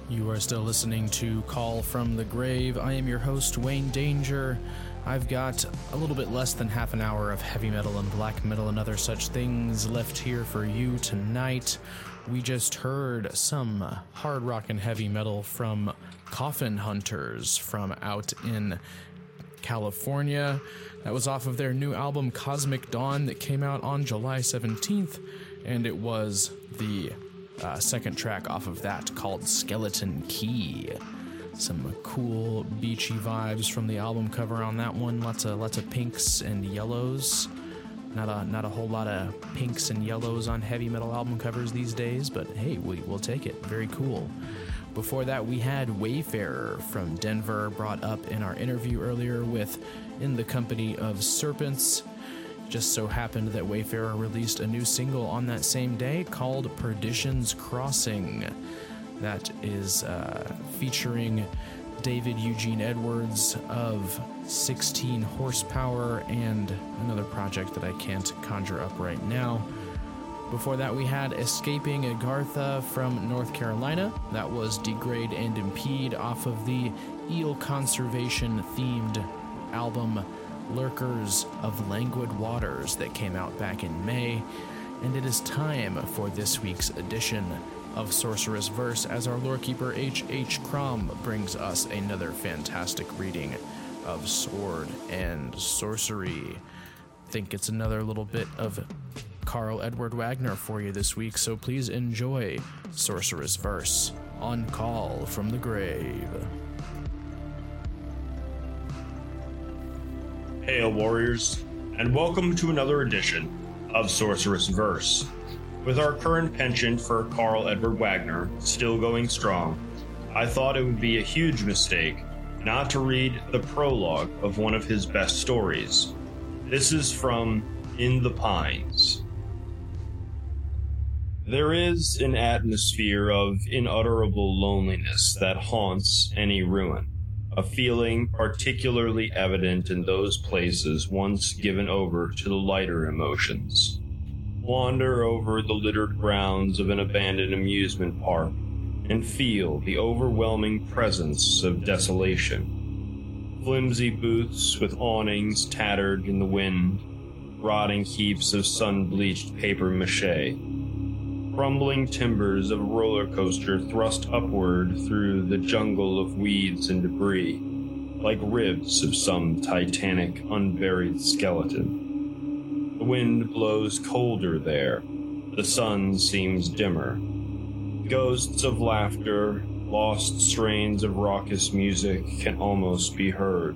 You are still listening to Call from the Grave. I am your host, Wayne Danger. I've got a little bit less than half an hour of heavy metal and black metal and other such things left here for you tonight. We just heard some hard rock and heavy metal from Coffin Hunters from out in California. That was off of their new album Cosmic Dawn that came out on July 17th, and it was the second track off of that called Skeleton Key. Some cool beachy vibes from the album cover on that one. Lots of pinks and yellows. Not a whole lot of pinks and yellows on heavy metal album covers these days, but hey, we'll take it. Very cool. Before that, we had Wayfarer from Denver, brought up in our interview earlier with In the Company of Serpents. Just so happened that Wayfarer released a new single on that same day called Perdition's Crossing. That is featuring David Eugene Edwards of 16 Horsepower and another project that I can't conjure up right now. Before that, we had Escaping Agartha from North Carolina. That was Degrade and Impede off of the eel conservation themed album Lurkers of Languid Waters that came out back in May. And it is time for this week's edition of Sorcerous Verse as our lorekeeper H.H. Crom brings us another fantastic reading of Sword and Sorcery. Think it's another little bit of Karl Edward Wagner for you this week, so please enjoy Sorcerous Verse on Call from the Grave. Hail, warriors, and welcome to another edition of Sorcerous Verse. With our current penchant for Karl Edward Wagner still going strong, I thought it would be a huge mistake not to read the prologue of one of his best stories. This is from In the Pines. There is an atmosphere of unutterable loneliness that haunts any ruin. A feeling particularly evident in those places once given over to the lighter emotions. Wander over the littered grounds of an abandoned amusement park and feel the overwhelming presence of desolation. Flimsy booths with awnings tattered in the wind, rotting heaps of sun-bleached papier-mâché, crumbling timbers of a roller coaster thrust upward through the jungle of weeds and debris, like ribs of some titanic, unburied skeleton. The wind blows colder there. The sun seems dimmer. Ghosts of laughter, lost strains of raucous music can almost be heard.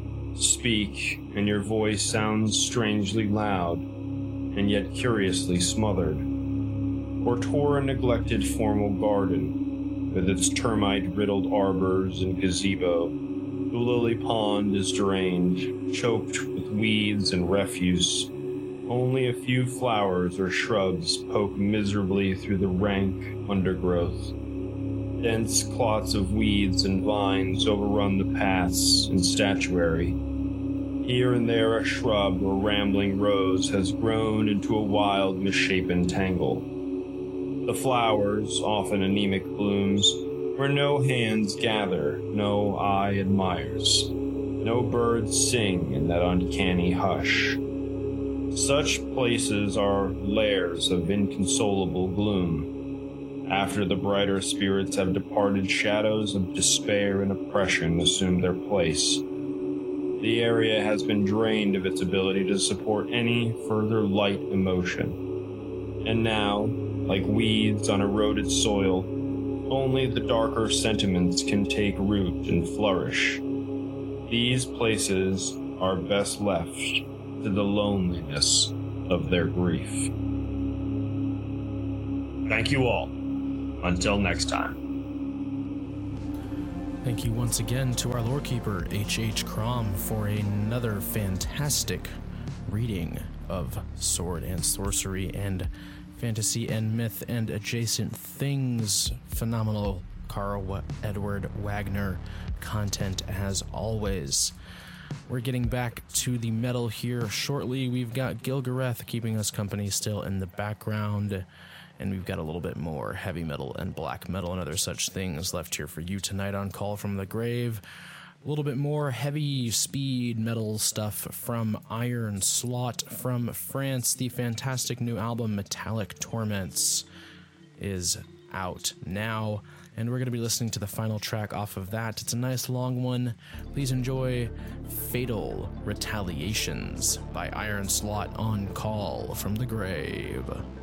Speak, and your voice sounds strangely loud, and yet curiously smothered. Or tour a neglected formal garden, with its termite-riddled arbors and gazebo. The lily pond is drained, choked with weeds and refuse. Only a few flowers or shrubs poke miserably through the rank undergrowth. Dense clots of weeds and vines overrun the paths and statuary. Here and there a shrub or rambling rose has grown into a wild, misshapen tangle. The flowers, often anemic blooms, where no hands gather, no eye admires. No birds sing in that uncanny hush. Such places are lairs of inconsolable gloom. After the brighter spirits have departed, shadows of despair and oppression assume their place. The area has been drained of its ability to support any further light emotion. And now, like weeds on eroded soil, only the darker sentiments can take root and flourish. These places are best left to the loneliness of their grief. Thank you all. Until next time. Thank you once again to our lorekeeper, H.H. Crom, for another fantastic reading of Sword and Sorcery and fantasy and myth and adjacent things. Phenomenal Karl Edward Wagner content as always. We're getting back to the metal here shortly. We've got Gilgareth keeping us company still in the background. And we've got a little bit more heavy metal and black metal and other such things left here for you tonight on Call from the Grave. A little bit more heavy speed metal stuff from Iron Slot from France. The fantastic new album Metallic Torments is out now, and we're going to be listening to the final track off of that. It's a nice long one. Please enjoy Fatal Retaliations by Iron Slot on Call from the Grave.